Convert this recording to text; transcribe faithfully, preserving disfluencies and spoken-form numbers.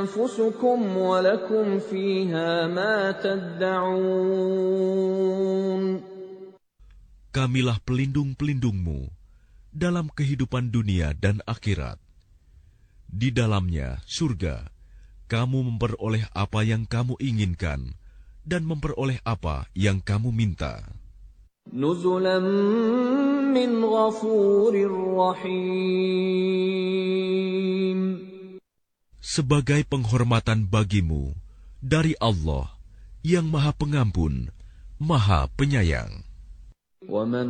أنفسكم ولكم فيها ما تدعون. Kamilah pelindung-pelindungmu dalam kehidupan dunia dan akhirat. Di dalamnya, surga, kamu memperoleh apa yang kamu inginkan dan memperoleh apa yang kamu minta. Nuzulan min ghafurir rahim. Sebagai penghormatan bagimu dari Allah yang Maha Pengampun, Maha Penyayang. وَمَنْ